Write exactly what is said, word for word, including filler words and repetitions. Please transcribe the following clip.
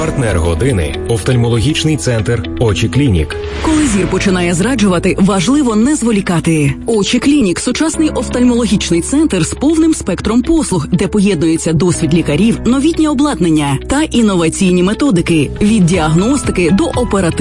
Партнер години – офтальмологічний центр «Очі Клінік». Коли зір починає зраджувати, важливо не зволікати. «Очі Клінік» – сучасний офтальмологічний центр з повним спектром послуг, де поєднується досвід лікарів, новітнє обладнання та інноваційні методики – від діагностики до оперативної